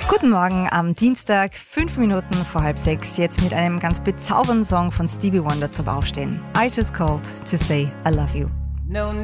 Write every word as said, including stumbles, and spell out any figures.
Guten Morgen am Dienstag, fünf Minuten vor halb sechs, jetzt mit einem ganz bezaubernden Song von Stevie Wonder zum Aufstehen. I just called to say I love you. No